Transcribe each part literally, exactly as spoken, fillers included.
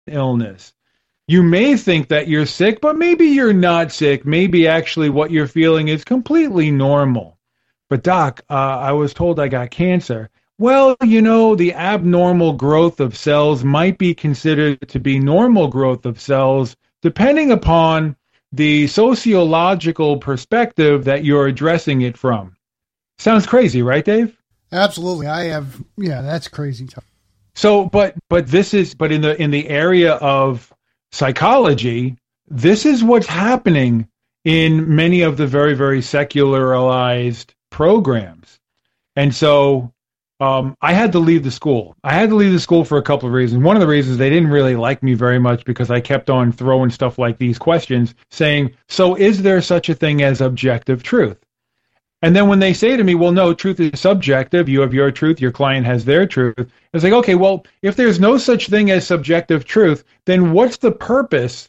illness. You may think that you're sick, but maybe you're not sick. Maybe actually what you're feeling is completely normal. But doc, uh, I was told I got cancer. Well, you know, the abnormal growth of cells might be considered to be normal growth of cells, depending upon the sociological perspective that you're addressing it from. Sounds crazy, right, Dave? Absolutely. I have, yeah, that's crazy. So, but but this is but in the in the area of psychology, this is what's happening in many of the very, very secularized programs. And so um, I had to leave the school. I had to leave the school for a couple of reasons. One of the reasons, they didn't really like me very much because I kept on throwing stuff like these questions saying, so is there such a thing as objective truth? And then when they say to me, well, no, truth is subjective. You have your truth. Your client has their truth. It's like, okay, well, if there's no such thing as subjective truth, then what's the purpose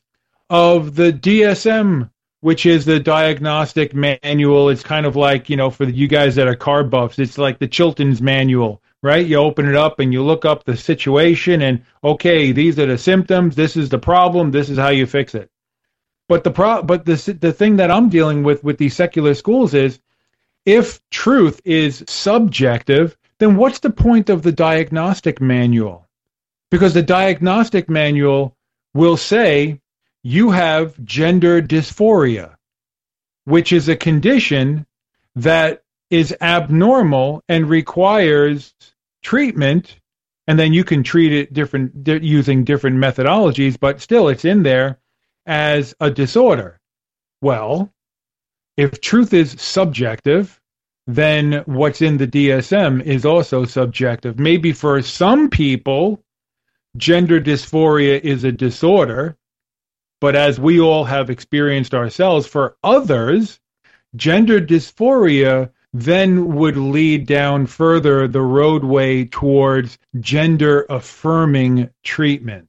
of the D S M, which is the diagnostic manual? It's kind of like, you know, for you guys that are car buffs, it's like the Chilton's manual, right? You open it up and you look up the situation and, okay, these are the symptoms. This is the problem. This is how you fix it. But the pro- but the the thing that I'm dealing with with these secular schools is, if truth is subjective, then what's the point of the diagnostic manual? Because the diagnostic manual will say you have gender dysphoria, which is a condition that is abnormal and requires treatment, and then you can treat it different di- using different methodologies, but still it's in there as a disorder. Well, if truth is subjective, then what's in the D S M is also subjective. Maybe for some people, gender dysphoria is a disorder, but as we all have experienced ourselves, for others, gender dysphoria then would lead down further the roadway towards gender-affirming treatment.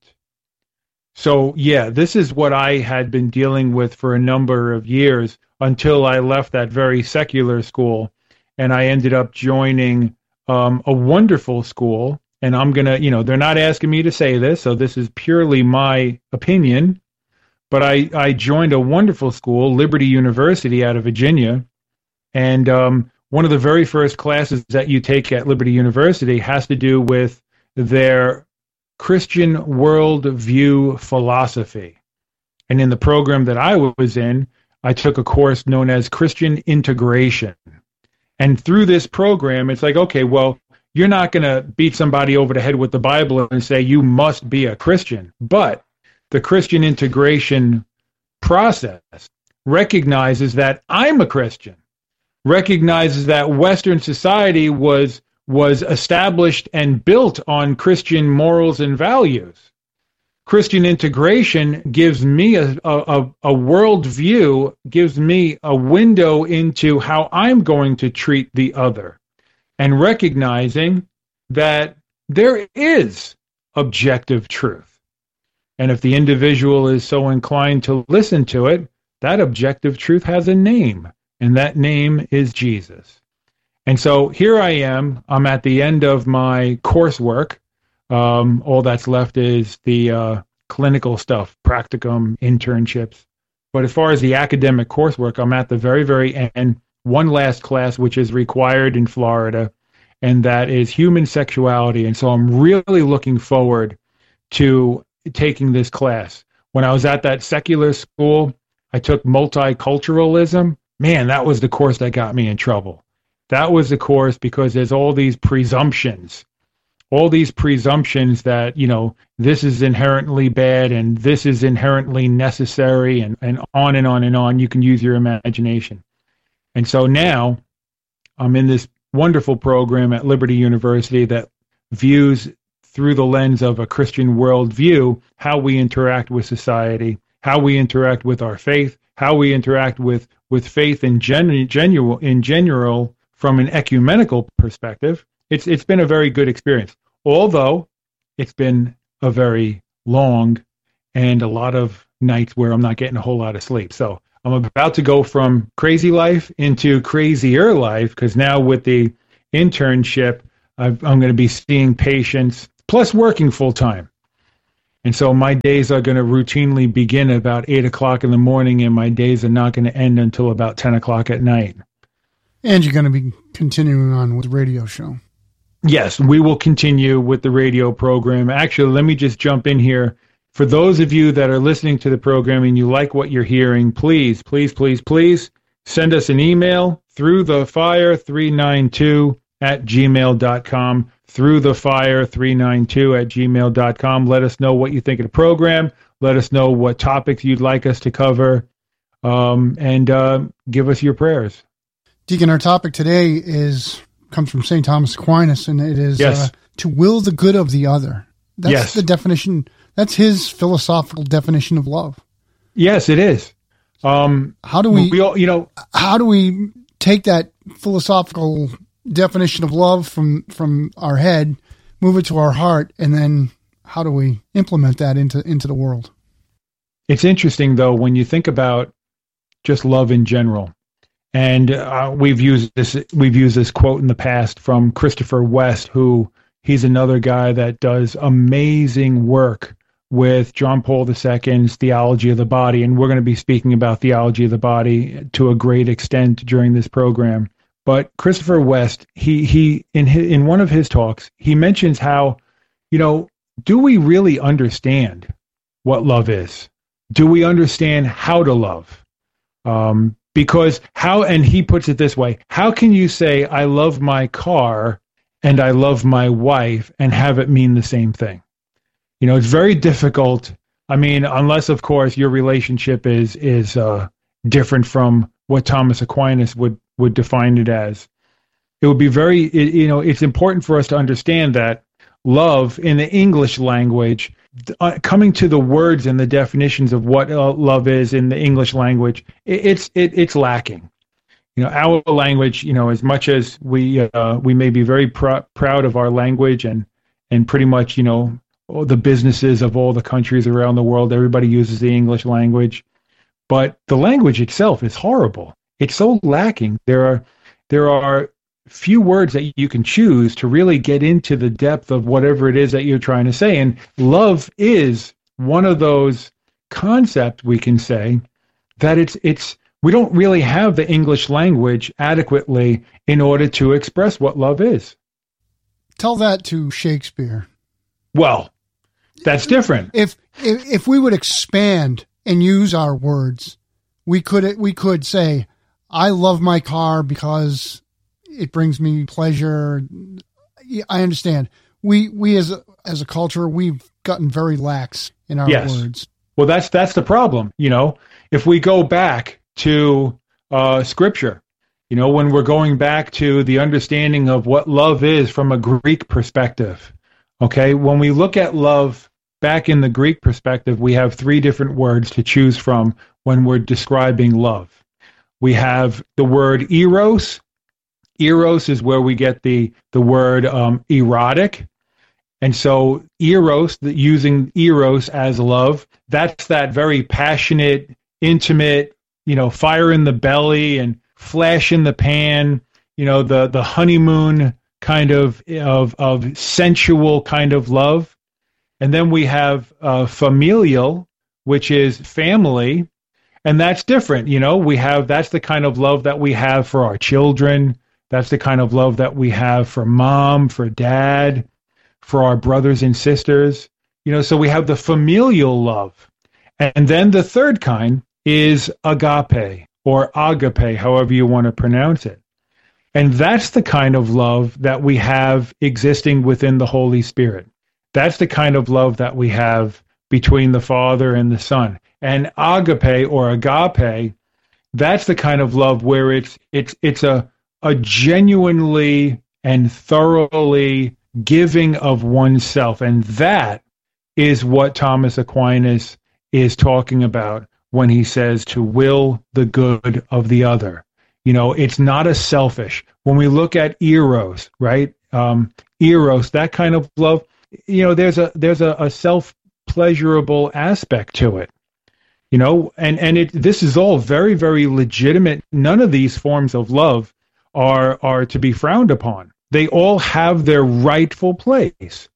So, yeah, this is what I had been dealing with for a number of years until I left that very secular school, and I ended up joining um, a wonderful school. And I'm going to, you know, they're not asking me to say this, so this is purely my opinion, but I, I joined a wonderful school, Liberty University out of Virginia, and um, one of the very first classes that you take at Liberty University has to do with their Christian worldview philosophy. And in the program that I was in, I took a course known as Christian integration. And through this program, it's like, okay, well, you're not going to beat somebody over the head with the Bible and say you must be a Christian. But the Christian integration process recognizes that I'm a Christian, recognizes that Western society was was established and built on Christian morals and values. Christian integration gives me a, a, a worldview, gives me a window into how I'm going to treat the other, and recognizing that there is objective truth. And if the individual is so inclined to listen to it, that objective truth has a name, and that name is Jesus. And so here I am. I'm at the end of my coursework. Um, all that's left is the uh, clinical stuff, practicum, internships. But as far as the academic coursework, I'm at the very, very end. One last class, which is required in Florida, and that is human sexuality. And so I'm really looking forward to taking this class. When I was at that secular school, I took multiculturalism. Man, that was the course that got me in trouble. That was the course because there's all these presumptions, all these presumptions that, you know, this is inherently bad and this is inherently necessary, and, and on and on and on. You can use your imagination. And so now I'm in this wonderful program at Liberty University that views through the lens of a Christian worldview how we interact with society, how we interact with our faith, how we interact with, with faith in, gen, genu, in general from an ecumenical perspective. It's It's been a very good experience, although it's been a very long and a lot of nights where I'm not getting a whole lot of sleep. So I'm about to go from crazy life into crazier life, because now with the internship, I've, I'm going to be seeing patients plus working full time. And so my days are going to routinely begin about eight o'clock in the morning, and my days are not going to end until about ten o'clock at night. And you're going to be continuing on with the radio show. Yes, we will continue with the radio program. Actually, let me just jump in here. For those of you that are listening to the program and you like what you're hearing, please, please, please, please send us an email through the fire three ninety-two at gmail dot com. Through the fire three ninety-two at gmail dot com. Let us know what you think of the program. Let us know what topics you'd like us to cover, um, and uh, give us your prayers. Deacon, our topic today is comes from Saint Thomas Aquinas, and it is yes. uh, to will the good of the other. That's yes. the definition. That's his philosophical definition of love. Yes, it is. Um, how do we, we all, you know, how do we take that philosophical definition of love from, from our head, move it to our heart, and then how do we implement that into, into the world? It's interesting, though, when you think about just love in general. And uh, we've used this we've used this quote in the past from Christopher West, who he's another guy that does amazing work with John Paul the Second's Theology of the Body. And we're going to be speaking about theology of the body to a great extent during this program. But Christopher West, he he in his, in one of his talks, he mentions how, you know, do we really understand what love is? Do we understand how to love? Um, because how, and he puts it this way, how can you say I love my car and I love my wife and have it mean the same thing? You know, it's very difficult. I mean, unless, of course, your relationship is is uh, different from what Thomas Aquinas would, would define it as. It would be very, it, you know, it's important for us to understand that love in the English language, uh, coming to the words and the definitions of what uh, love is in the English language, it, it's it, it's lacking. You know, our language, you know, as much as we uh, we may be very pr- proud of our language and and pretty much, you know, all the businesses of all the countries around the world, everybody uses the English language, but the language itself is horrible. It's so lacking. There are there are few words that you can choose to really get into the depth of whatever it is that you're trying to say. And love is one of those concepts, we can say, that it's it's we don't really have the English language adequately in order to express what love is. Tell that to Shakespeare. Well, that's different. If if, if we would expand and use our words, we could we could say, I love my car because it brings me pleasure. I understand. We we as a, as a culture, we've gotten very lax in our yes. words. Well, that's that's the problem. You know, if we go back to uh, Scripture, you know, when we're going back to the understanding of what love is from a Greek perspective, okay, when we look at love back in the Greek perspective, we have three different words to choose from when we're describing love. We have the word eros. Eros is where we get the, the word um, erotic. And so eros, the, using eros as love, that's that very passionate, intimate, you know, fire in the belly and flash in the pan, you know, the, the honeymoon kind of, of, of sensual kind of love. And then we have uh, familial, which is family. And that's different. You know, we have, that's the kind of love that we have for our children. That's the kind of love that we have for mom, for dad, for our brothers and sisters. You know, so we have the familial love. And then the third kind is agape or agape, however you want to pronounce it. And that's the kind of love that we have existing within the Holy Spirit. That's the kind of love that we have between the Father and the Son. And agape or agape, that's the kind of love where it's it's it's a a genuinely and thoroughly giving of oneself. And that is what Thomas Aquinas is talking about when he says to will the good of the other. You know, it's not a selfish. When we look at eros, right? Um, eros, that kind of love, you know, there's a there's a, a self-pleasurable aspect to it. You know, and, and it this is all very, very legitimate. None of these forms of love are are to be frowned upon. They all have their rightful place.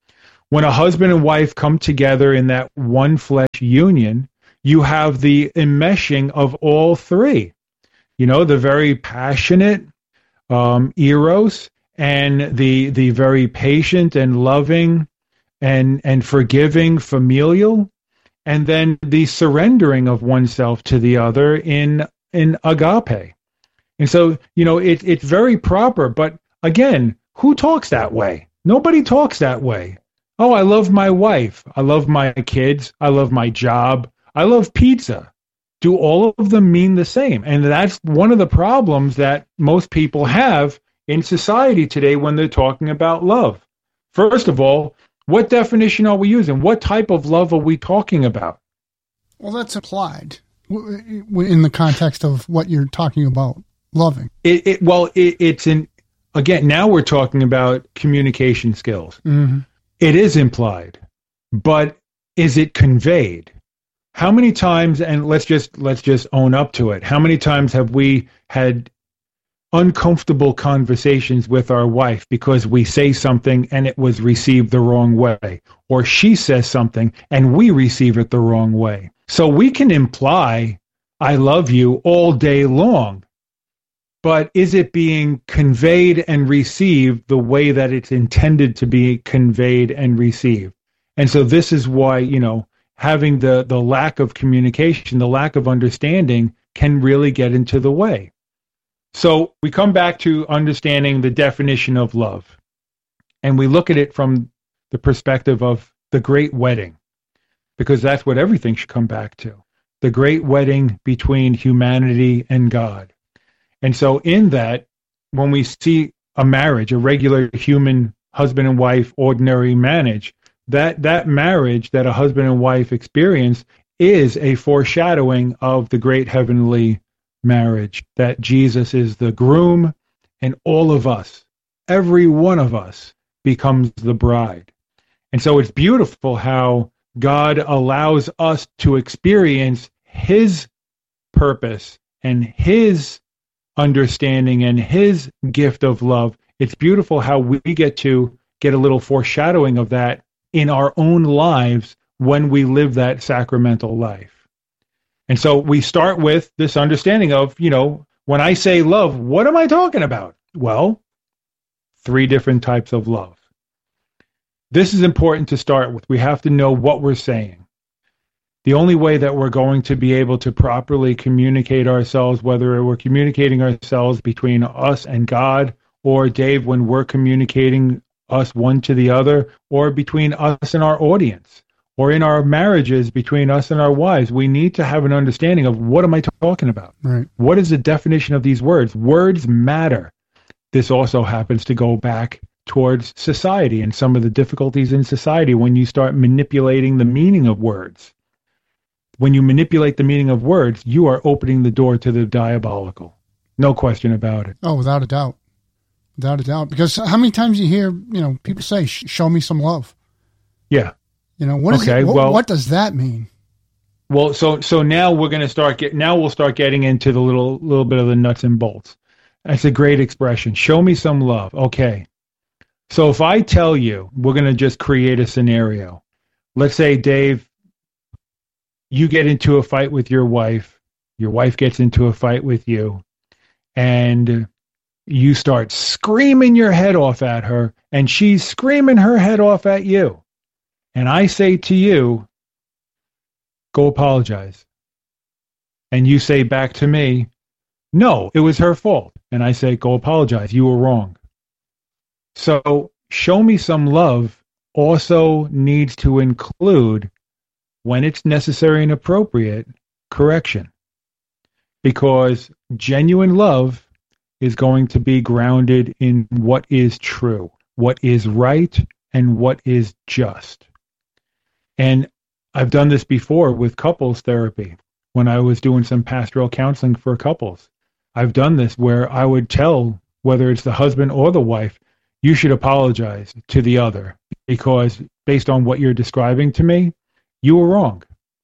When a husband and wife come together in that one flesh union, you have the enmeshing of all three. You know, the very passionate um, eros, and the the very patient and loving and and forgiving familial, and then the surrendering of oneself to the other in in agape. And so, you know, it, it's very proper. But again, who talks that way? Nobody talks that way. Oh, I love my wife. I love my kids. I love my job. I love pizza. Do all of them mean the same? And that's one of the problems that most people have in society today when they're talking about love. First of all, what definition are we using? What type of love are we talking about? Well, that's applied in the context of what you're talking about, loving. It, it well, it, it's in, again, now we're talking about communication skills. Mm-hmm. It is implied, but is it conveyed? How many times, and let's just let's just own up to it, how many times have we had uncomfortable conversations with our wife because we say something and it was received the wrong way, or she says something and we receive it the wrong way? So we can imply, I love you all day long, but is it being conveyed and received the way that it's intended to be conveyed and received? And so this is why, you know, having the, the lack of communication, the lack of understanding can really get into the way. So we come back to understanding the definition of love, and we look at it from the perspective of the great wedding, because that's what everything should come back to, the great wedding between humanity and God. And so in that, when we see a marriage, a regular human husband and wife, ordinary marriage, that that marriage that a husband and wife experience is a foreshadowing of the great heavenly marriage, that Jesus is the groom and all of us, every one of us, becomes the bride. And so it's beautiful how God allows us to experience his purpose and his understanding and his gift of love. It's beautiful how we get to get a little foreshadowing of that in our own lives when we live that sacramental life. And so we start with this understanding of, you know, when I say love, what am I talking about? Well, three different types of love. This is important to start with. We have to know what we're saying. The only way that we're going to be able to properly communicate ourselves, whether we're communicating ourselves between us and God, or Dave, when we're communicating us one to the other, or between us and our audience, or in our marriages between us and our wives, we need to have an understanding of what am I talking about? Right. What is the definition of these words? Words matter. This also happens to go back towards society and some of the difficulties in society when you start manipulating the meaning of words. When you manipulate the meaning of words, you are opening the door to the diabolical. No question about it. Oh, without a doubt. Without a doubt. Because how many times you hear, you know, people say, show me some love. Yeah. You know, what, is okay, it, what, well, what does that mean? Well, so so now we're going to start get now we'll start getting into the little little bit of the nuts and bolts. That's a great expression. Show me some love. Okay. So if I tell you, we're going to just create a scenario. Let's say, Dave, you get into a fight with your wife. Your wife gets into a fight with you, and you start screaming your head off at her, and she's screaming her head off at you. And I say to you, go apologize. And you say back to me, no, it was her fault. And I say, go apologize. You were wrong. So show me some love also needs to include, when it's necessary and appropriate, correction. Because genuine love is going to be grounded in what is true, what is right, and what is just. And I've done this before with couples therapy when I was doing some pastoral counseling for couples. I've done this where I would tell, whether it's the husband or the wife, you should apologize to the other because based on what you're describing to me, you were wrong.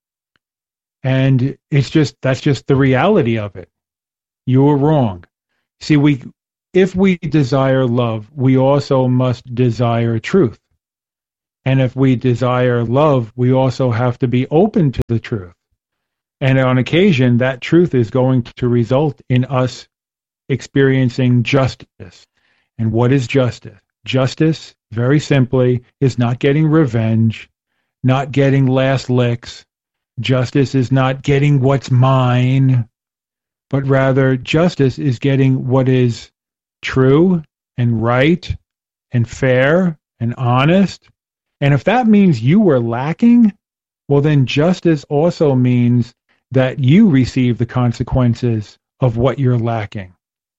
And it's just, that's just the reality of it. You were wrong. See, we, if we desire love, we also must desire truth. And if we desire love, we also have to be open to the truth. And on occasion, that truth is going to result in us experiencing justice. And what is justice? Justice, very simply, is not getting revenge, not getting last licks. Justice is not getting what's mine, but rather justice is getting what is true and right and fair and honest. And if that means you were lacking, well, then justice also means that you receive the consequences of what you're lacking.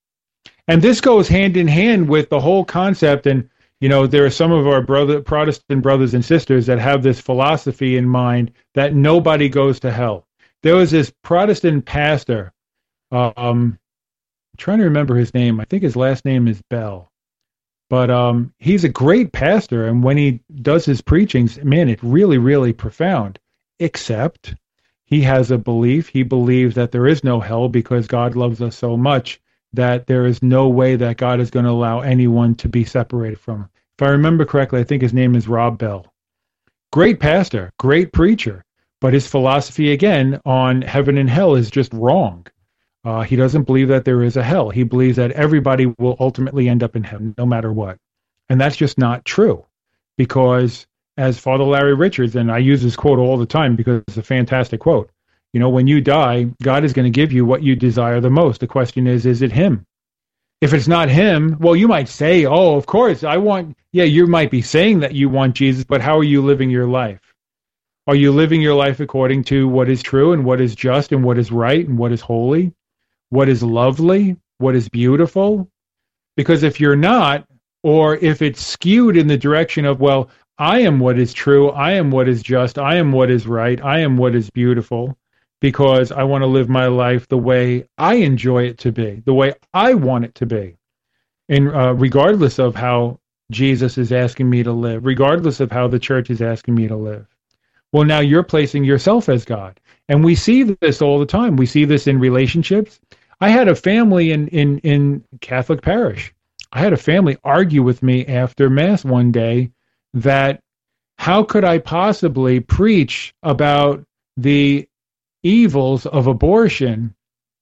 And this goes hand in hand with the whole concept. And, you know, there are some of our brother, Protestant brothers and sisters that have this philosophy in mind that nobody goes to hell. There was this Protestant pastor, um, I'm trying to remember his name. I think his last name is Bell. But um, he's a great pastor, and when he does his preachings, man, it's really, really profound. Except he has a belief. He believes that there is no hell because God loves us so much that there is no way that God is going to allow anyone to be separated from him. If I remember correctly, I think his name is Rob Bell. Great pastor, great preacher, but his philosophy, again, on heaven and hell is just wrong. Uh, he doesn't believe that there is a hell. He believes that everybody will ultimately end up in heaven, no matter what. And that's just not true. Because as Father Larry Richards, and I use this quote all the time because it's a fantastic quote, you know, when you die, God is going to give you what you desire the most. The question is, is it him? If it's not him, well, you might say, oh, of course, I want, yeah, you might be saying that you want Jesus, but how are you living your life? Are you living your life according to what is true and what is just and what is right and what is holy? What is lovely, what is beautiful? Because if you're not, or if it's skewed in the direction of, well, I am what is true, I am what is just, I am what is right, I am what is beautiful, because I want to live my life the way I enjoy it to be, the way I want it to be, and uh, regardless of how Jesus is asking me to live, regardless of how the church is asking me to live. Well, now you're placing yourself as God. And we see this all the time. We see this in relationships. I had a family in, in, in Catholic parish. I had a family argue with me after Mass one day that how could I possibly preach about the evils of abortion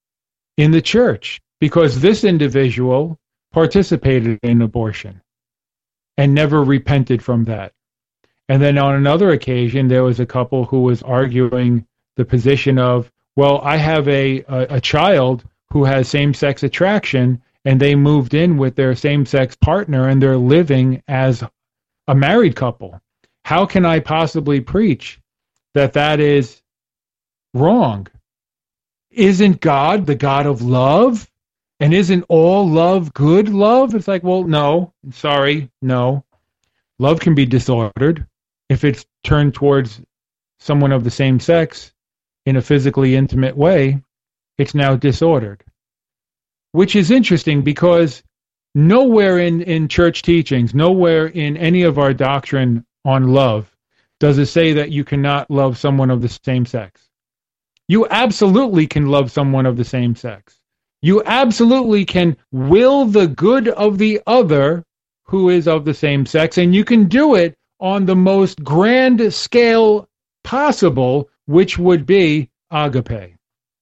in the church? Because this individual participated in abortion and never repented from that. And then on another occasion, there was a couple who was arguing the position of, well, I have a, a, a child who has same-sex attraction, and they moved in with their same-sex partner, and they're living as a married couple. How can I possibly preach that that is wrong? Isn't God the God of love? And isn't all love good love? It's like, well, no, sorry, no. Love can be disordered. If it's turned towards someone of the same sex in a physically intimate way, it's now disordered. Which is interesting because nowhere in, in church teachings, nowhere in any of our doctrine on love does it say that you cannot love someone of the same sex. You absolutely can love someone of the same sex. You absolutely can will the good of the other who is of the same sex, and you can do it on the most grand scale possible, which would be agape.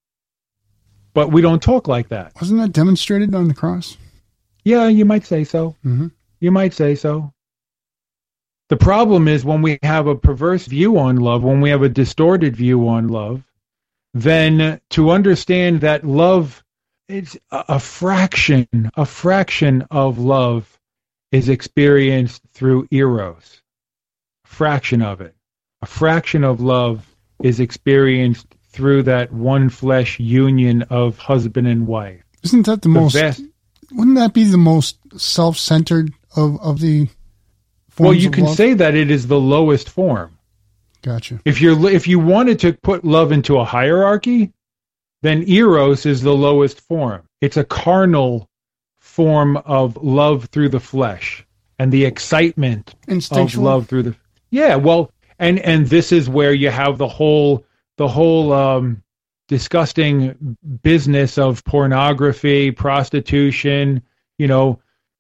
But we don't talk like that. Wasn't that demonstrated on the cross? Yeah, you might say so. Mm-hmm. You might say so. The problem is when we have a perverse view on love, when we have a distorted view on love, then to understand that love, it's a, a fraction, a fraction of love is experienced through eros. Fraction of it. A fraction of love is experienced through that one flesh union of husband and wife. Isn't that the, the most, vast, wouldn't that be the most self-centered of, of the forms Well, you of can love? say that it is the lowest form. Gotcha. If you're, if you wanted to put love into a hierarchy, then eros is the lowest form. It's a carnal form of love through the flesh and the excitement Instinctual. of love through the yeah well and and this is where you have the whole the whole um disgusting business of pornography, prostitution, you know,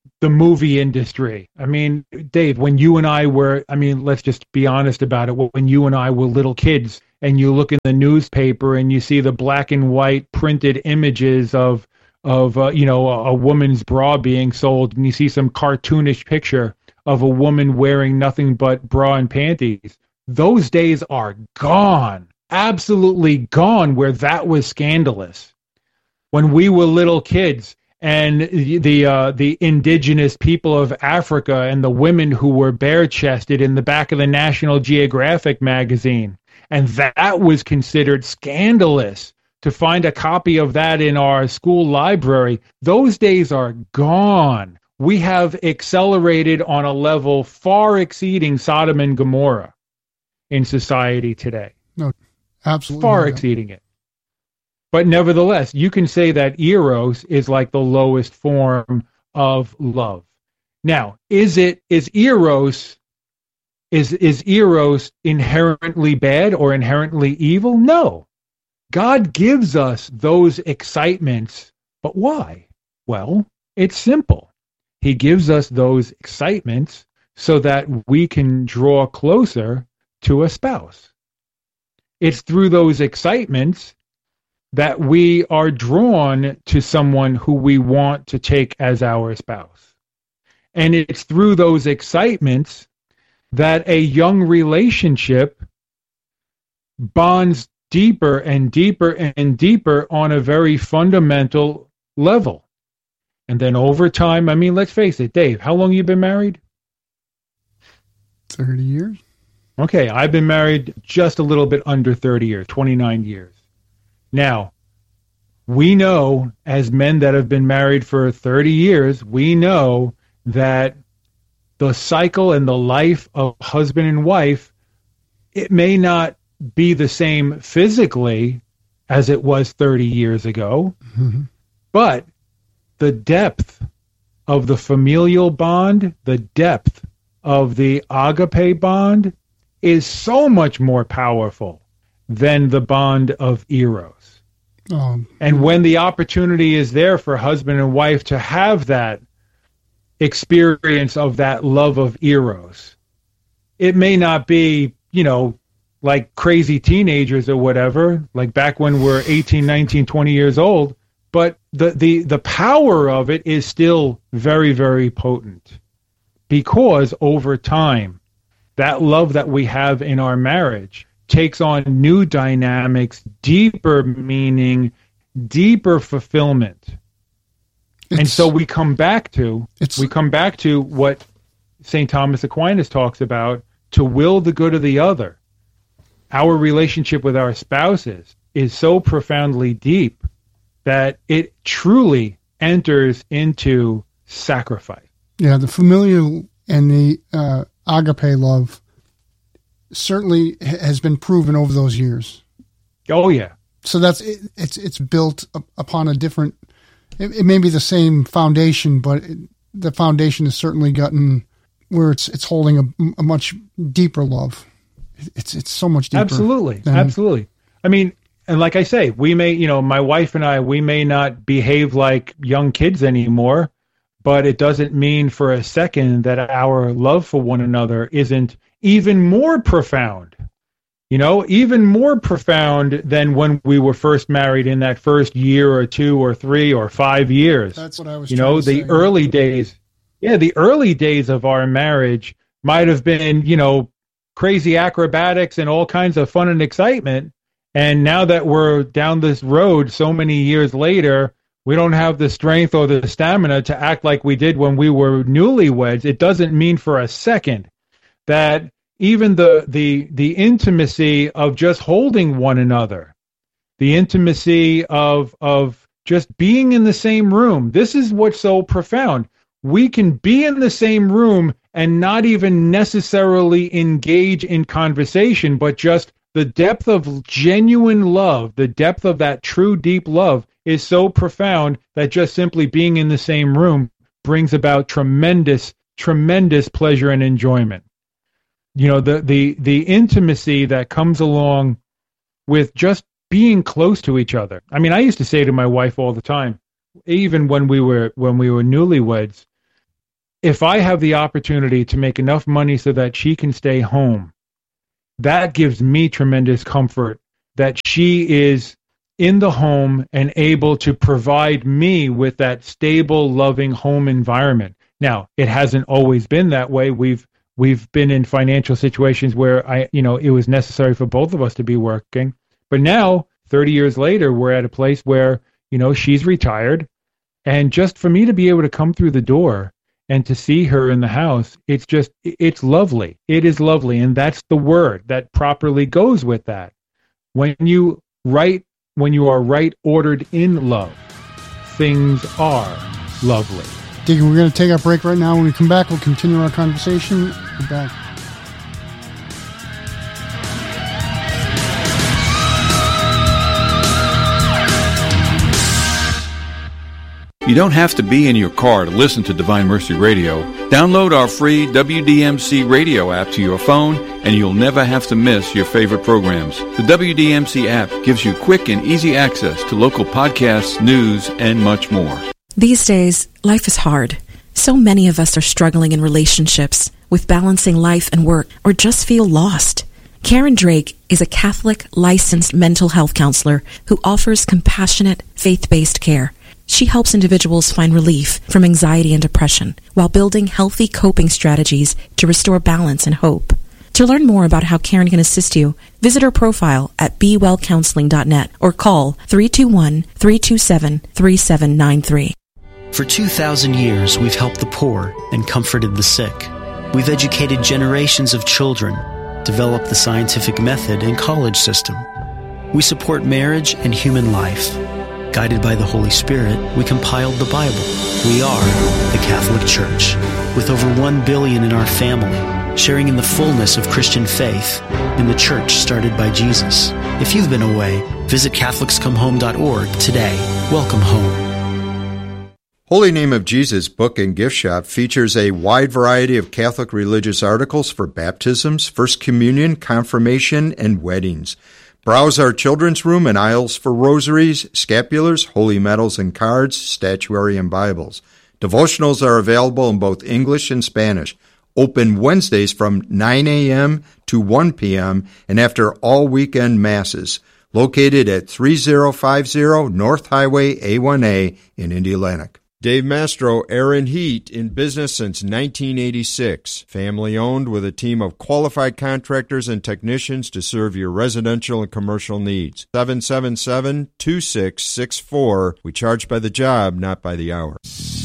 the movie industry. I mean, Dave, when you and I were, I mean, let's just be honest about it. When you and I were little kids and you look in the newspaper and you see the black and white printed images of, of uh, you know, a, a woman's bra being sold, and you see some cartoonish picture of a woman wearing nothing but bra and panties, those days are gone, absolutely gone, where that was scandalous. When we were little kids, and the uh, the indigenous people of Africa and the women who were bare-chested in the back of the National Geographic magazine. And that was considered scandalous to find a copy of that in our school library. Those days are gone. We have accelerated on a level far exceeding Sodom and Gomorrah in society today. No, absolutely. Far not. exceeding it. But nevertheless, you can say that eros is like the lowest form of love. Now, is it is eros is is eros inherently bad or inherently evil? No. God gives us those excitements, but why? Well, it's simple. He gives us those excitements so that we can draw closer to a spouse. It's through those excitements that we are drawn to someone who we want to take as our spouse. And it's through those excitements that a young relationship bonds deeper and deeper and deeper on a very fundamental level. And then over time, I mean, let's face it, Dave, how long you been married? thirty years. Okay, I've been married just a little bit under thirty years, twenty-nine years. Now, we know, as men that have been married for thirty years, we know that the cycle and the life of husband and wife, it may not be the same physically as it was thirty years ago, mm-hmm. but the depth of the familial bond, the depth of the agape bond is so much more powerful than the bond of eros. Um, and when the opportunity is there for husband and wife to have that experience of that love of eros, it may not be, you know, like crazy teenagers or whatever, like back when we're eighteen, nineteen, twenty years old, but the, the, the power of it is still very, very potent, because over time, that love that we have in our marriage takes on new dynamics, deeper meaning, deeper fulfillment. It's, and so we come back to we come back to what Saint Thomas Aquinas talks about, to will the good of the other. Our relationship with our spouses is so profoundly deep that it truly enters into sacrifice. Yeah, the familial and the uh, agape love certainly has been proven over those years. Oh yeah. So that's it, it's it's built upon a different. It, it may be the same foundation, but it, the foundation has certainly gotten where it's it's holding a, a much deeper love. It's it's so much deeper. Absolutely, than, absolutely. I mean, and like I say, we may, you know, my wife and I, we may not behave like young kids anymore, but it doesn't mean for a second that our love for one another isn't even more profound. You know, even more profound than when we were first married in that first year or two or three or five years. That's what I was. You know, to the say. early days. Yeah, the early days of our marriage might have been, you know, crazy acrobatics and all kinds of fun and excitement. And now that we're down this road so many years later, we don't have the strength or the stamina to act like we did when we were newlyweds. It doesn't mean for a second that even the the the intimacy of just holding one another, the intimacy of of just being in the same room. This is what's so profound. We can be in the same room and not even necessarily engage in conversation, but just the depth of genuine love, the depth of that true deep love is so profound that just simply being in the same room brings about tremendous, tremendous pleasure and enjoyment. You know, the the the intimacy that comes along with just being close to each other. I mean, I used to say to my wife all the time, even when we were when we were newlyweds, if I have the opportunity to make enough money so that she can stay home, that gives me tremendous comfort that she is in the home and able to provide me with that stable, loving home environment. Now, it hasn't always been that way. We've we've been in financial situations where I, you know, it was necessary for both of us to be working. But now, thirty years later, we're at a place where, you know, she's retired, and just for me to be able to come through the door and to see her in the house, it's just, it's lovely. It is lovely, and that's the word that properly goes with that. When you right, when you are right ordered in love, things are lovely. Deacon, we're going to take our break right now. When we come back, we'll continue our conversation. We're back. You don't have to be in your car to listen to Divine Mercy Radio. Download our free W D M C radio app to your phone, and you'll never have to miss your favorite programs. The W D M C app gives you quick and easy access to local podcasts, news, and much more. These days, life is hard. So many of us are struggling in relationships, with balancing life and work, or just feel lost. Karen Drake is a Catholic licensed mental health counselor who offers compassionate, faith-based care. She helps individuals find relief from anxiety and depression while building healthy coping strategies to restore balance and hope. To learn more about how Karen can assist you, visit her profile at be well counseling dot net or call three two one, three two seven, three seven nine three. For two thousand years, we've helped the poor and comforted the sick. We've educated generations of children, developed the scientific method and college system. We support marriage and human life. Guided by the Holy Spirit, we compiled the Bible. We are the Catholic Church, with over one billion in our family, sharing in the fullness of Christian faith in the church started by Jesus. If you've been away, visit Catholics Come Home dot org today. Welcome home. Holy Name of Jesus Book and Gift Shop features a wide variety of Catholic religious articles for baptisms, First Communion, confirmation, and weddings. Browse our children's room and aisles for rosaries, scapulars, holy medals and cards, statuary, and Bibles. Devotionals are available in both English and Spanish. Open Wednesdays from nine a.m. to one p.m. and after all weekend masses. Located at thirty fifty North Highway A one A in Indianapolis. Dave Mastro, Aaron Heat, in business since nineteen eighty-six. Family owned with a team of qualified contractors and technicians to serve your residential and commercial needs. seven seven seven, two six six four. We charge by the job, not by the hour.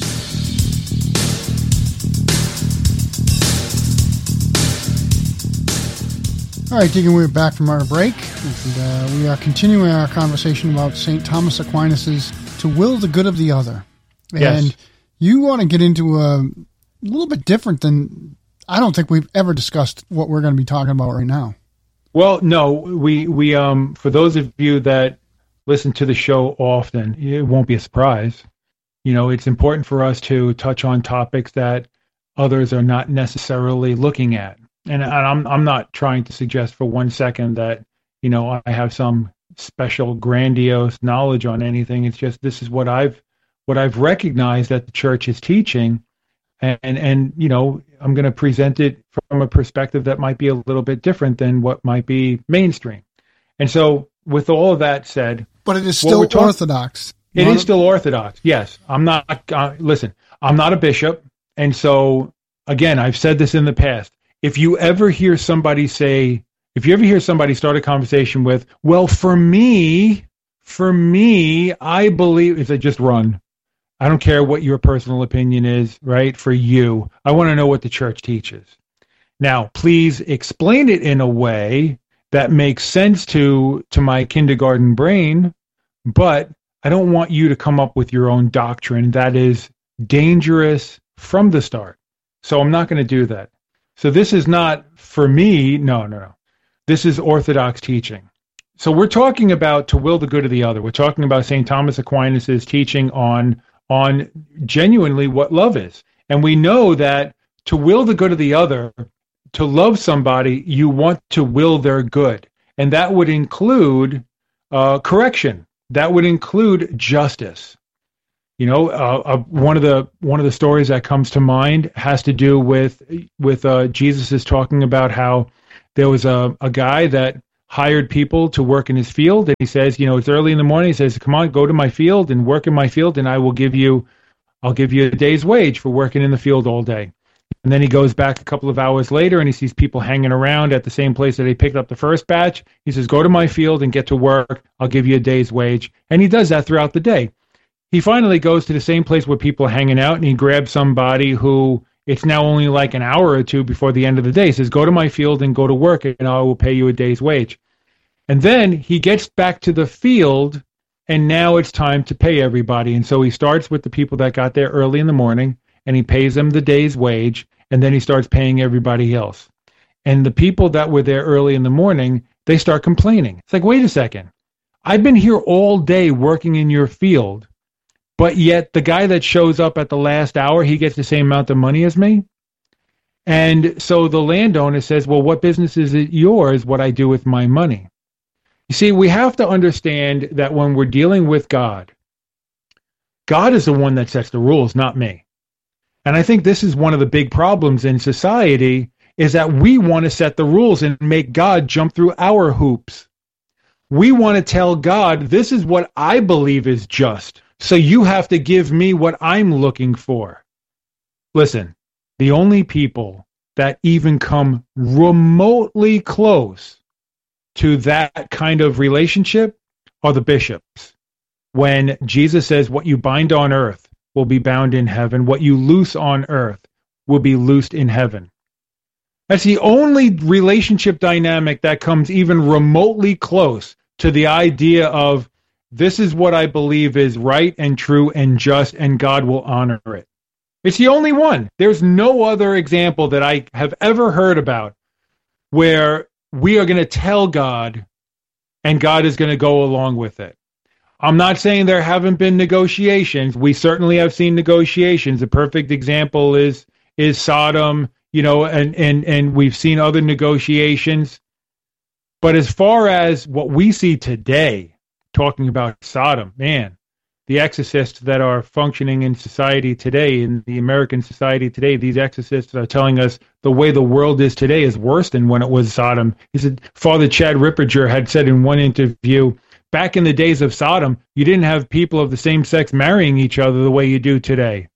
All right, Deacon, we're back from our break, and uh, we are continuing our conversation about Saint Thomas Aquinas' To Will the Good of the Other. Yes. And you want to get into a little bit different than, I don't think we've ever discussed what we're going to be talking about right now. Well, no, we, we um for those of you that listen to the show often, it won't be a surprise. You know, it's important for us to touch on topics that others are not necessarily looking at. And I'm I'm not trying to suggest for one second that, you know, I have some special grandiose knowledge on anything. It's just this is what I've what I've recognized that the church is teaching, and and, and you know, I'm going to present it from a perspective that might be a little bit different than what might be mainstream. And so, with all of that said, but it is still talk- orthodox. It is still orthodox. Yes, I'm not. Uh, listen, I'm not a bishop, and so again, I've said this in the past. If you ever hear somebody say, if you ever hear somebody start a conversation with, "Well, for me, for me, I believe," if they just run. I don't care what your personal opinion is, right? For you, I want to know what the church teaches. Now, please explain it in a way that makes sense to to my kindergarten brain, but I don't want you to come up with your own doctrine that is dangerous from the start. So I'm not going to do that. So this is not for me. No, no, no. This is Orthodox teaching. So we're talking about to will the good of the other. We're talking about Saint Thomas Aquinas' teaching on on genuinely what love is. And we know that to will the good of the other, to love somebody, you want to will their good. And that would include uh, correction. That would include justice. You know, uh, uh, one of the one of the stories that comes to mind has to do with with uh, Jesus is talking about how there was a, a guy that hired people to work in his field, and he says, you know, it's early in the morning. He says, "Come on, go to my field and work in my field, and I will give you, I'll give you a day's wage for working in the field all day." And then he goes back a couple of hours later, and he sees people hanging around at the same place that they picked up the first batch. He says, "Go to my field and get to work. I'll give you a day's wage." And he does that throughout the day. He finally goes to the same place where people are hanging out, and he grabs somebody who it's now only like an hour or two before the end of the day. He says, "Go to my field and go to work, and I will pay you a day's wage." And then he gets back to the field, and now it's time to pay everybody. And so he starts with the people that got there early in the morning, and he pays them the day's wage, and then he starts paying everybody else. And the people that were there early in the morning, they start complaining. It's like, wait a second. I've been here all day working in your field, but yet the guy that shows up at the last hour, he gets the same amount of money as me. And so the landowner says, well, what business is it yours what I do with my money? You see, we have to understand that when we're dealing with God, God is the one that sets the rules, not me. And I think this is one of the big problems in society, is that we want to set the rules and make God jump through our hoops. We want to tell God, this is what I believe is just, so you have to give me what I'm looking for. Listen, the only people that even come remotely close to that kind of relationship are the bishops. When Jesus says, what you bind on earth will be bound in heaven, what you loose on earth will be loosed in heaven. That's the only relationship dynamic that comes even remotely close to the idea of, this is what I believe is right and true and just, and God will honor it. It's the only one. There's no other example that I have ever heard about where we are going to tell God and God is going to go along with it. I'm not saying there haven't been negotiations. We certainly have seen negotiations. A perfect example is is Sodom, you know, and, and, and we've seen other negotiations. But as far as what we see today, talking about Sodom, man, the exorcists that are functioning in society today, in the American society today, these exorcists are telling us the way the world is today is worse than when it was Sodom. He said, Father Chad Ripperger had said in one interview, back in the days of Sodom, you didn't have people of the same sex marrying each other the way you do today.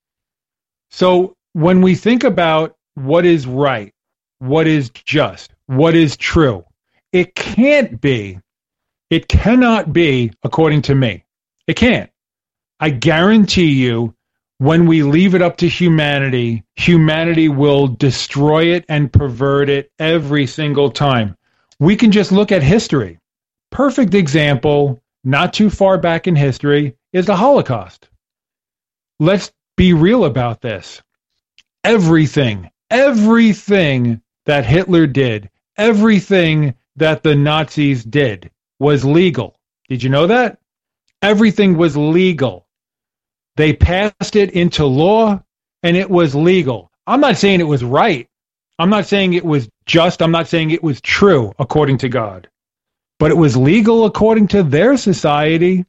So when we think about what is right, what is just, what is true, it can't be, it cannot be according to me. It can't. I guarantee you, when we leave it up to humanity, humanity will destroy it and pervert it every single time. We can just look at history. Perfect example, not too far back in history, is the Holocaust. Let's be real about this. Everything, everything that Hitler did, everything that the Nazis did was legal. Did you know that? Everything was legal. They passed it into law, and it was legal. I'm not saying it was right. I'm not saying it was just. I'm not saying it was true according to God. But it was legal according to their society.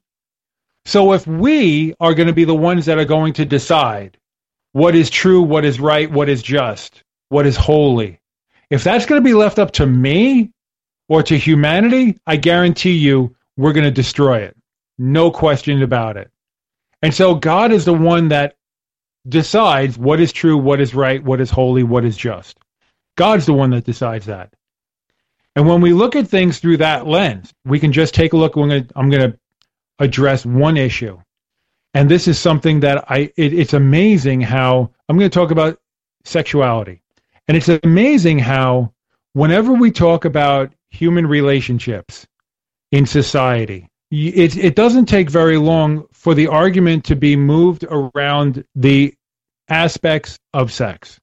So if we are going to be the ones that are going to decide what is true, what is right, what is just, what is holy, if that's going to be left up to me or to humanity, I guarantee you we're going to destroy it. No question about it. And so God is the one that decides what is true, what is right, what is holy, what is just. God's the one that decides that. And when we look at things through that lens, we can just take a look. We're gonna, I'm going to address one issue. And this is something that I, it, it's amazing how, I'm going to talk about sexuality. And it's amazing how whenever we talk about human relationships in society, it, it doesn't take very long for the argument to be moved around the aspects of sex.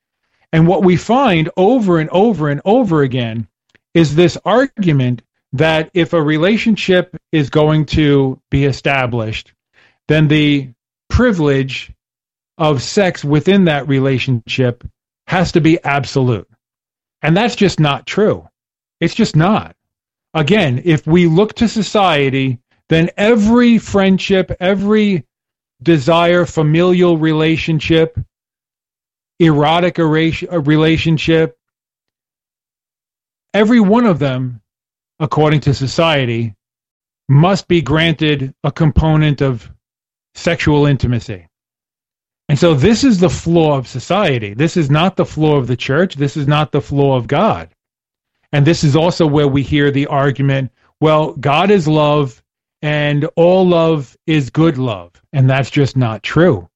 And what we find over and over and over again is this argument that if a relationship is going to be established, then the privilege of sex within that relationship has to be absolute. And that's just not true. It's just not. Again, if we look to society, then every friendship, every desire, familial relationship, erotic relationship, every one of them, according to society, must be granted a component of sexual intimacy. And so this is the flaw of society. This is not the flaw of the church. This is not the flaw of God. And this is also where we hear the argument, well, God is love, and all love is good love. And that's just not true.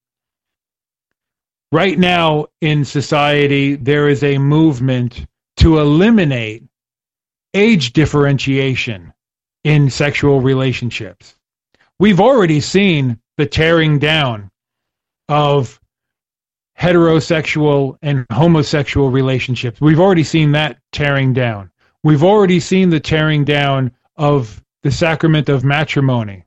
Right now in society, there is a movement to eliminate age differentiation in sexual relationships. We've already seen the tearing down of heterosexual and homosexual relationships. We've already seen that tearing down. We've already seen the tearing down of the sacrament of matrimony.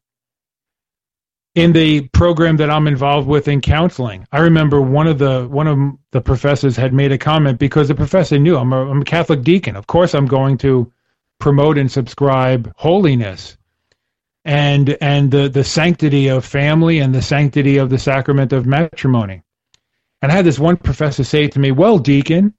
In the program that I'm involved with in counseling, I remember one of the one of the professors had made a comment, because the professor knew I'm a, I'm a Catholic deacon. Of course, I'm going to promote and subscribe holiness and and the, the sanctity of family and the sanctity of the sacrament of matrimony. And I had this one professor say to me, well, deacon,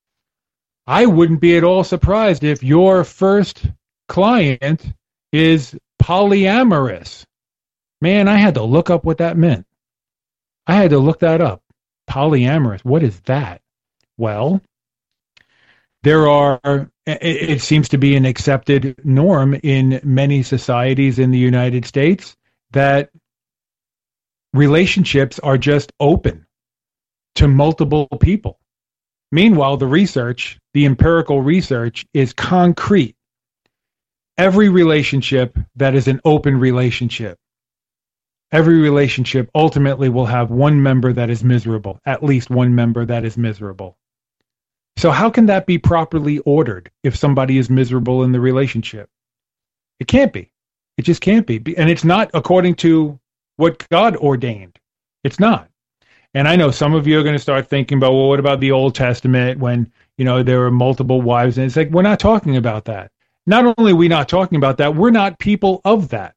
I wouldn't be at all surprised if your first client is polyamorous. Man, I had to look up what that meant. I had to look that up. Polyamorous, what is that? Well, there are, it seems to be an accepted norm in many societies in the United States that relationships are just open to multiple people. Meanwhile, the research, the empirical research, is concrete. Every relationship that is an open relationship, every relationship ultimately will have one member that is miserable, at least one member that is miserable. So how can that be properly ordered if somebody is miserable in the relationship? It can't be. It just can't be. And it's not according to what God ordained. It's not. And I know some of you are going to start thinking about, well, what about the Old Testament when, you know, there were multiple wives? And it's like, we're not talking about that. Not only are we not talking about that, we're not people of that.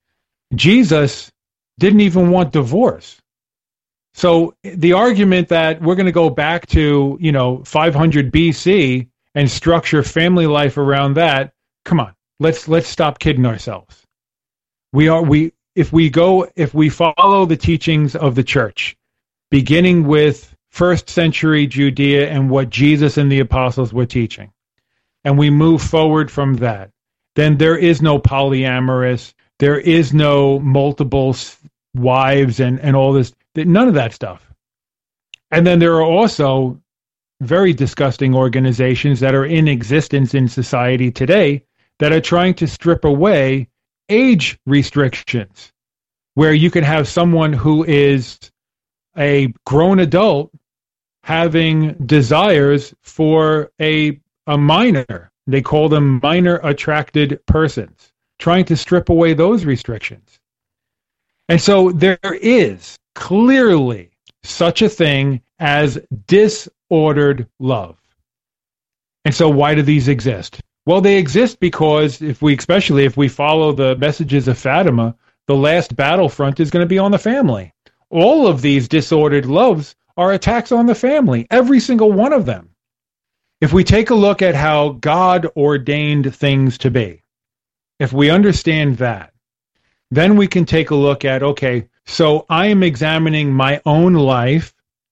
Jesus didn't even want divorce. So the argument that we're going to go back to, you know, five hundred B C and structure family life around that, come on, let's let's stop kidding ourselves. We are we if we go if we follow the teachings of the church, beginning with first century Judea and what Jesus and the apostles were teaching, and we move forward from that, then there is no polyamorous, there is no multiple wives and, and all this, none of that stuff. And then there are also very disgusting organizations that are in existence in society today that are trying to strip away age restrictions, where you can have someone who is a grown adult having desires for a, a minor. They call them minor attracted persons, trying to strip away those restrictions. And so there is clearly such a thing as disordered love. And so why do these exist? Well, they exist because if we, especially if we follow the messages of Fatima, the last battlefront is going to be on the family. All of these disordered loves are attacks on the family, every single one of them. If we take a look at how God ordained things to be, if we understand that, then we can take a look at, okay, so I am examining my own life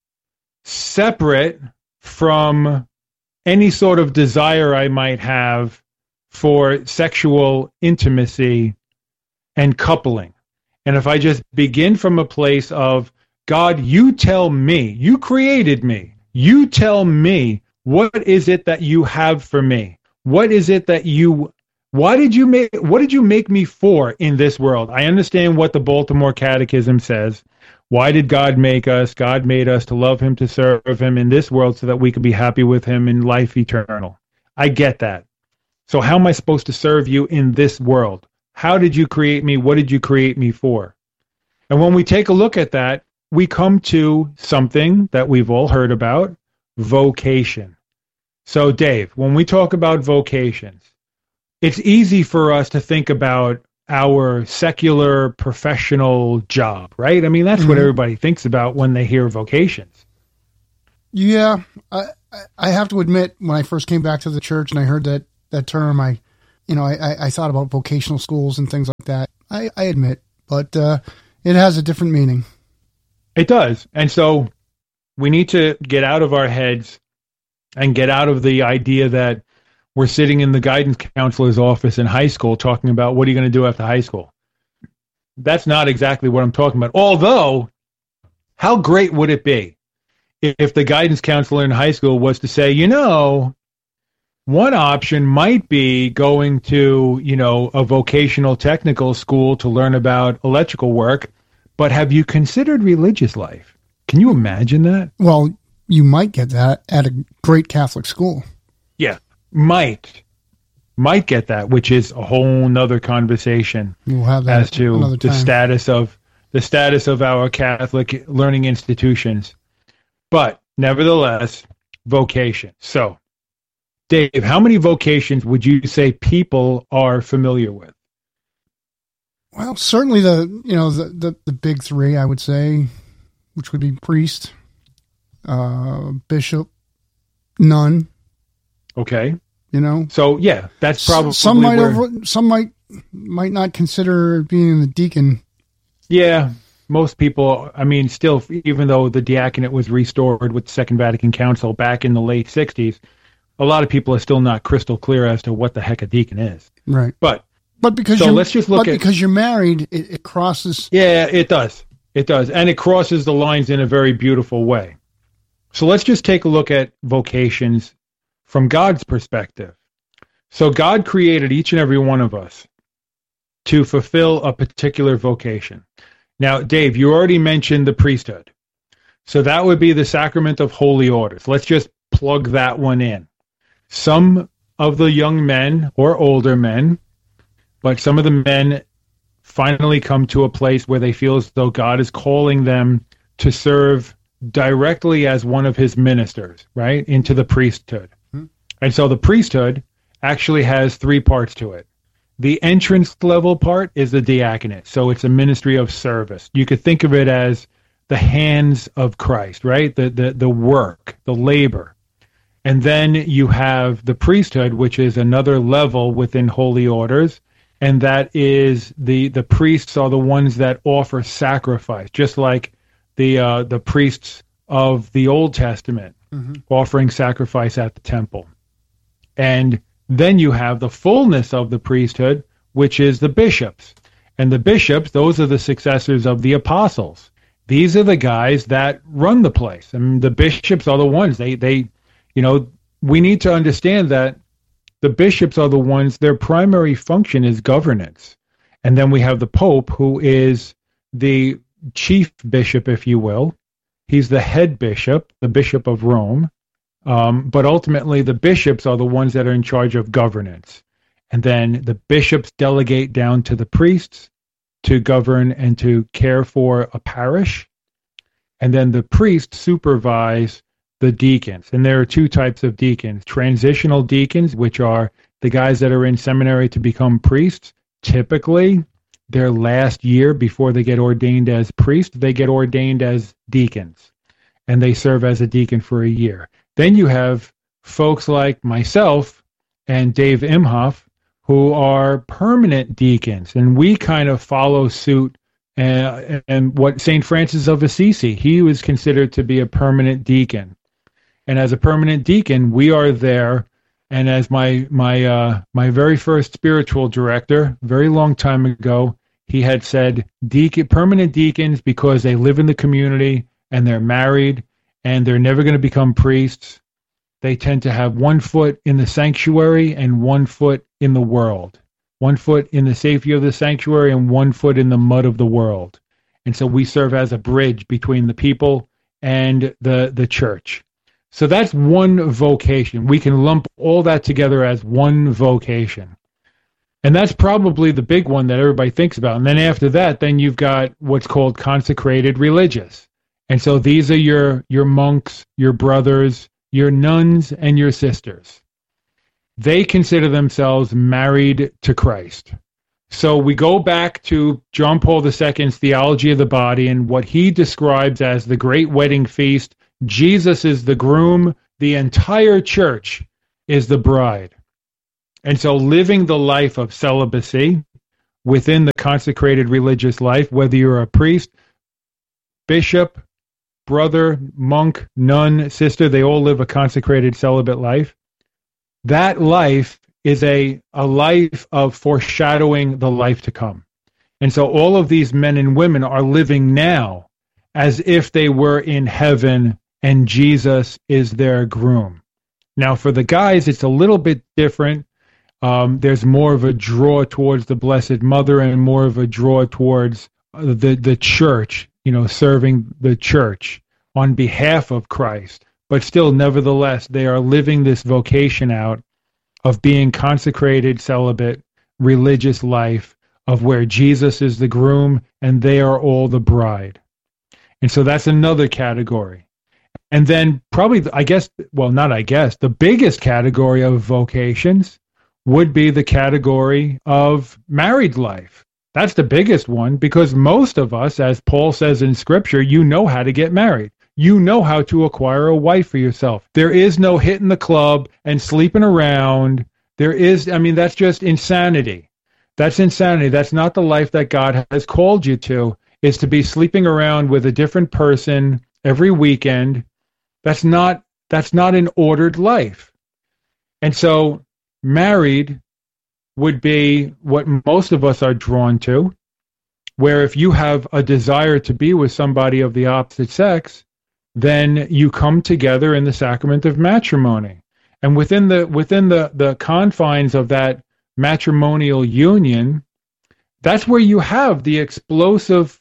separate from any sort of desire I might have for sexual intimacy and coupling. And if I just begin from a place of, God, you tell me, you created me, you tell me, what is it that you have for me? What is it that you Why did you make what did you make me for in this world? I understand what the Baltimore Catechism says. Why did God make us? God made us to love him, to serve him in this world so that we could be happy with him in life eternal. I get that. So how am I supposed to serve you in this world? How did you create me? What did you create me for? And when we take a look at that, we come to something that we've all heard about, vocation. So Dave, when we talk about vocations, it's easy for us to think about our secular professional job, right? I mean, that's mm-hmm. what everybody thinks about when they hear vocations. Yeah, I I have to admit, when I first came back to the church and I heard that, that term, I, you know, I, I thought about vocational schools and things like that. I, I admit, but uh, it has a different meaning. It does. And so we need to get out of our heads and get out of the idea that we're sitting in the guidance counselor's office in high school talking about what are you going to do after high school. That's not exactly what I'm talking about. Although, how great would it be if the guidance counselor in high school was to say, you know, one option might be going to, you know, a vocational technical school to learn about electrical work, but have you considered religious life? Can you imagine that? Well, you might get that at a great Catholic school. Yeah, might. Might get that, which is a whole nother conversation we'll have that as to the status of the status of our Catholic learning institutions. But nevertheless, vocation. So, Dave, how many vocations would you say people are familiar with? Well, certainly the you know the the, the big three, I would say, which would be priest, uh, bishop, nun. Okay. You know. So yeah, that's probably some might where, over, some might might not consider being the deacon. Yeah. Most people, I mean, still, even though the diaconate was restored with the Second Vatican Council back in the late sixties, a lot of people are still not crystal clear as to what the heck a deacon is. Right. But but because so you're, let's just look but at because you're married, it, it crosses. Yeah, it does. It does, and it crosses the lines in a very beautiful way. So let's just take a look at vocations from God's perspective. So God created each and every one of us to fulfill a particular vocation. Now, Dave, you already mentioned the priesthood. So that would be the sacrament of holy orders. Let's just plug that one in. Some of the young men or older men, but some of the men finally come to a place where they feel as though God is calling them to serve directly as one of his ministers, right, into the priesthood. Mm-hmm. And so the priesthood actually has three parts to it. The entrance level part is the diaconate. So it's a ministry of service. You could think of it as the hands of Christ, right? The, the, the work, the labor. And then you have the priesthood, which is another level within holy orders. And that is the, the priests are the ones that offer sacrifice, just like the, uh, the priests of the Old Testament, mm-hmm. offering sacrifice at the temple. And then you have the fullness of the priesthood, which is the bishops. And the bishops, those are the successors of the apostles. These are the guys that run the place. I mean, the bishops are the ones. They, they, you know, we need to understand that the bishops are the ones, their primary function is governance. And then we have the Pope, who is the chief bishop, if you will. He's the head bishop, the Bishop of Rome. Um, but ultimately, the bishops are the ones that are in charge of governance. And then the bishops delegate down to the priests to govern and to care for a parish. And then the priests supervise the deacons. And there are two types of deacons. Transitional deacons, which are the guys that are in seminary to become priests. Typically, their last year before they get ordained as priests, they get ordained as deacons. And they serve as a deacon for a year. Then you have folks like myself and Dave Imhoff, who are permanent deacons, and we kind of follow suit. Uh, and what Saint Francis of Assisi, he was considered to be a permanent deacon, and as a permanent deacon, we are there. And as my my uh, my very first spiritual director, very long time ago, he had said, deacon, permanent deacons, because they live in the community and they're married. And they're never going to become priests. They tend to have one foot in the sanctuary and one foot in the world. One foot in the safety of the sanctuary and one foot in the mud of the world. And so we serve as a bridge between the people and the, the church. So that's one vocation. We can lump all that together as one vocation. And that's probably the big one that everybody thinks about. And then after that, then you've got what's called consecrated religious. And so these are your, your monks, your brothers, your nuns, and your sisters. They consider themselves married to Christ. So we go back to John Paul the Second's Theology of the Body and what he describes as the great wedding feast. Jesus is the groom. The entire church is the bride. And so living the life of celibacy within the consecrated religious life, whether you're a priest, bishop, brother, monk, nun, sister, they all live a consecrated celibate life. That life is a, a life of foreshadowing the life to come. And so all of these men and women are living now as if they were in heaven and Jesus is their groom. Now, for the guys, it's a little bit different. Um, there's more of a draw towards the Blessed Mother and more of a draw towards the, the church, you know, serving the church on behalf of Christ. But still, nevertheless, they are living this vocation out of being consecrated, celibate, religious life, of where Jesus is the groom and they are all the bride. And so that's another category. And then probably, I guess, well, not I guess, the biggest category of vocations would be the category of married life. That's the biggest one, because most of us, as Paul says in Scripture, you know how to get married. You know how to acquire a wife for yourself. There is no hitting the club and sleeping around. There is, I mean, that's just insanity. That's insanity. That's not the life that God has called you to, is to be sleeping around with a different person every weekend. That's not, that's not an ordered life. And so married would be what most of us are drawn to, where if you have a desire to be with somebody of the opposite sex, then you come together in the sacrament of matrimony. And within the within the, the confines of that matrimonial union, that's where you have the explosive,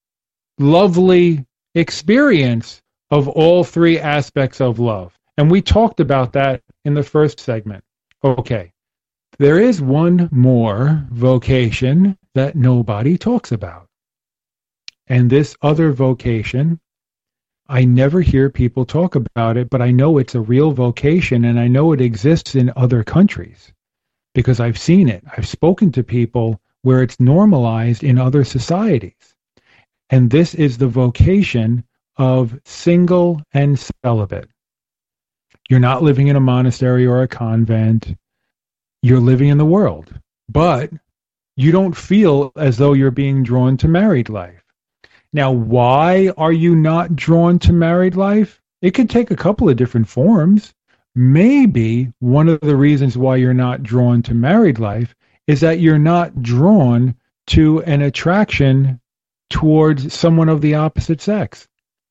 lovely experience of all three aspects of love. And we talked about that in the first segment. Okay, there is one more vocation that nobody talks about. And this other vocation, I never hear people talk about it, but I know it's a real vocation, and I know it exists in other countries because I've seen it. I've spoken to people where it's normalized in other societies. And this is the vocation of single and celibate. You're not living in a monastery or a convent. You're living in the world, but you don't feel as though you're being drawn to married life. Now, why are you not drawn to married life? It could take a couple of different forms. Maybe one of the reasons why you're not drawn to married life is that you're not drawn to an attraction towards someone of the opposite sex.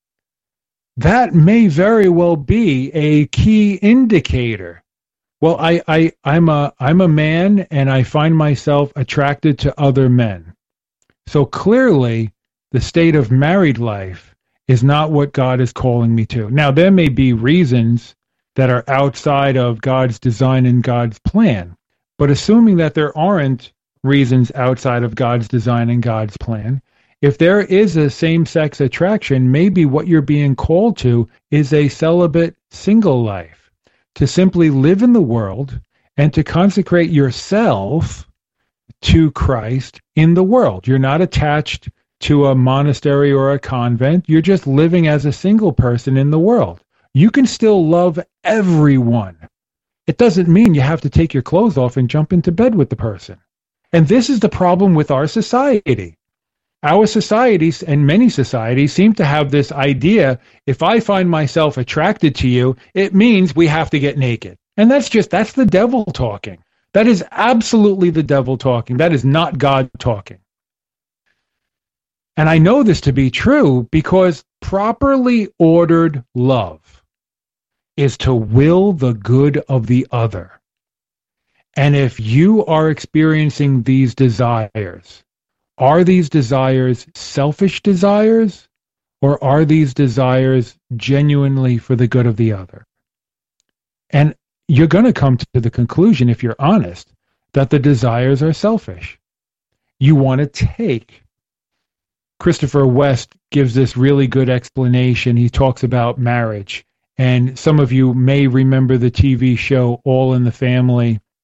That may very well be a key indicator. Well, I, I, I'm a, I'm a man and I find myself attracted to other men. So clearly, the state of married life is not what God is calling me to. Now, there may be reasons that are outside of God's design and God's plan, but assuming that there aren't reasons outside of God's design and God's plan, if there is a same-sex attraction, maybe what you're being called to is a celibate single life, to simply live in the world and to consecrate yourself to Christ in the world. You're not attached to a monastery or a convent. You're just living as a single person in the world. You can still love everyone. It doesn't mean you have to take your clothes off and jump into bed with the person. And this is the problem with our society. Our societies and many societies seem to have this idea, if I find myself attracted to you, it means we have to get naked. And that's just, that's the devil talking. That is absolutely the devil talking. That is not God talking. And I know this to be true because properly ordered love is to will the good of the other. And if you are experiencing these desires, are these desires selfish desires, or are these desires genuinely for the good of the other? And you're going to come to the conclusion, if you're honest, that the desires are selfish. You want to take. Christopher West gives this really good explanation. He talks about marriage. And some of you may remember the T V show All in the Family.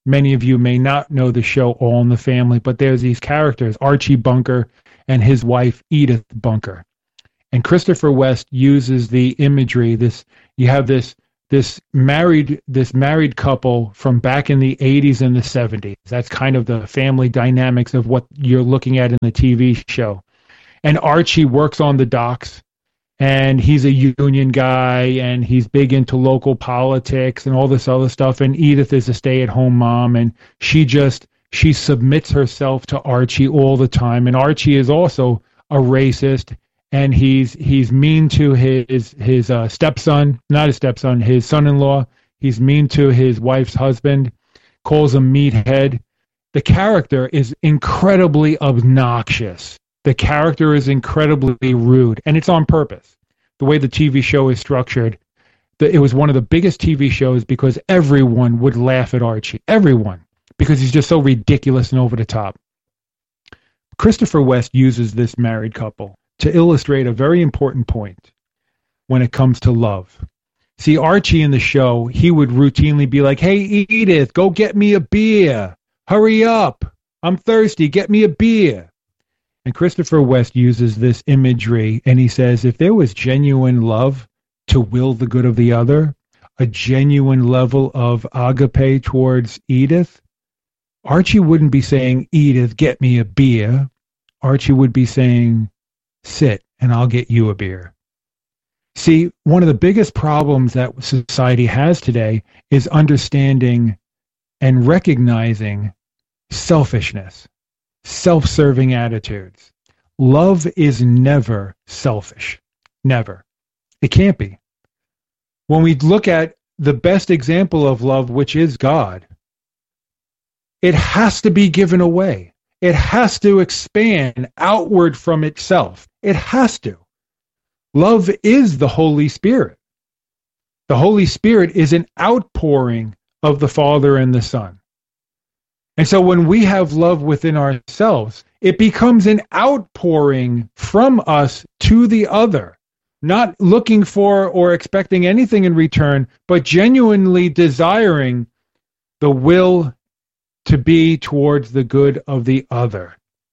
Many of you may not know the show All in the Family, but there's these characters, Archie Bunker and his wife, Edith Bunker. And Christopher West uses the imagery, this, you have this, this married, this married couple from back in the eighties and the seventies. That's kind of the family dynamics of what you're looking at in the T V show. And Archie works on the docks, and he's a union guy, and he's big into local politics and all this other stuff. And Edith is a stay-at-home mom, and she just, she submits herself to Archie all the time. And Archie is also a racist, and he's he's mean to his his uh, stepson, not his stepson, his son-in-law. He's mean to his wife's husband, calls him meathead. The character is incredibly obnoxious. The character is incredibly rude, and it's on purpose. The way the T V show is structured, the, it was one of the biggest T V shows because everyone would laugh at Archie. Everyone, because he's just so ridiculous and over the top. Christopher West uses this married couple to illustrate a very important point when it comes to love. See, Archie in the show, he would routinely be like, hey, Edith, go get me a beer. Hurry up. I'm thirsty. Get me a beer. And Christopher West uses this imagery, and he says, if there was genuine love to will the good of the other, a genuine level of agape towards Edith, Archie wouldn't be saying, Edith, get me a beer. Archie would be saying, sit, and I'll get you a beer. See, one of the biggest problems that society has today is understanding and recognizing selfishness, self-serving attitudes. Love is never selfish. Never. It can't be. When we look at the best example of love, which is God, it has to be given away. It has to expand outward from itself. It has to. Love is the Holy Spirit. The Holy Spirit is an outpouring of the Father and the Son. And so when we have love within ourselves, it becomes an outpouring from us to the other, not looking for or expecting anything in return, but genuinely desiring the will to be towards the good of the other.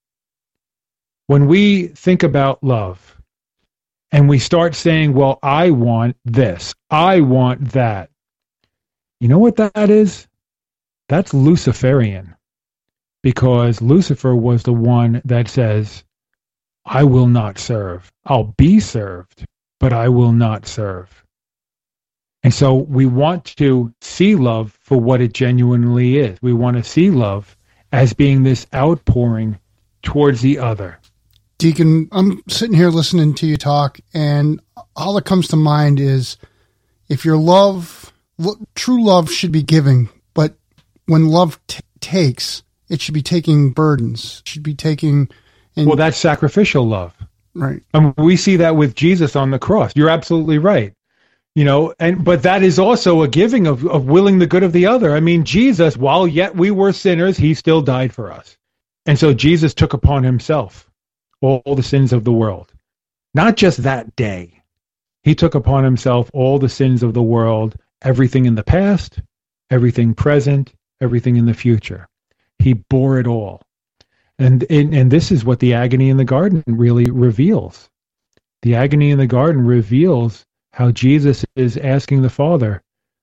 When we think about love and we start saying, well, I want this, I want that, you know what that is? That's Luciferian, because Lucifer was the one that says, I will not serve. I'll be served, but I will not serve. And so we want to see love for what it genuinely is. We want to see love as being this outpouring towards the other. Deacon, I'm sitting here listening to you talk, and all that comes to mind is if your love, lo- true love should be giving, but when love t- takes, it should be taking burdens, it should be taking... And, well, that's sacrificial love. Right. And we see that with Jesus on the cross. You're absolutely right. You know, and but that is also a giving of, of willing the good of the other. I mean, Jesus, while yet we were sinners, he still died for us. And so Jesus took upon himself all, all the sins of the world. Not just that day. He took upon himself all the sins of the world, everything in the past, everything present, everything in the future. He bore it all. And, and and this is what the agony in the garden really reveals. The agony in the garden reveals how Jesus is asking the Father,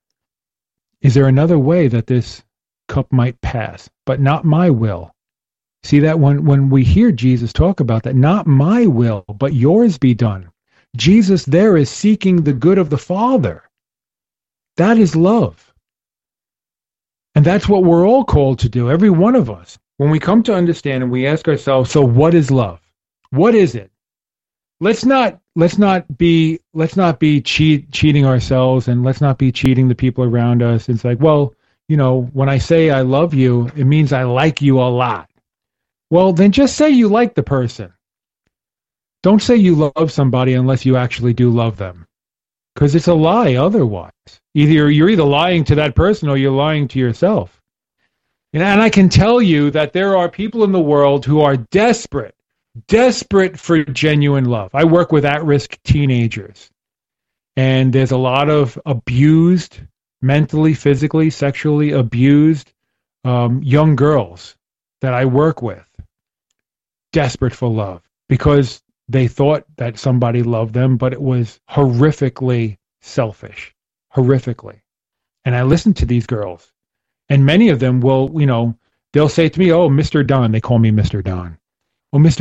is there another way that this cup might pass, but not my will? See that when, when we hear Jesus talk about that, not my will, but yours be done. Jesus there is seeking the good of the Father. That is love. And that's what we're all called to do, every one of us. When we come to understand and we ask ourselves, so what is love? What is it? Let's not let's not be let's not be cheat, cheating ourselves, and let's not be cheating the people around us. It's like, well, you know, when I say I love you, it means I like you a lot. Well, then just say you like the person. Don't say you love somebody unless you actually do love them, because it's a lie otherwise. Either you're either lying to that person or you're lying to yourself. And I can tell you that there are people in the world who are desperate, desperate for genuine love. I work with at-risk teenagers, and there's a lot of abused, mentally, physically, sexually abused um, young girls that I work with, desperate for love because they thought that somebody loved them, but it was horrifically selfish, horrifically. And I listen to these girls, and many of them will, you know, they'll say to me, "Oh, Mister Don," they call me Mister Don. "Oh, Mister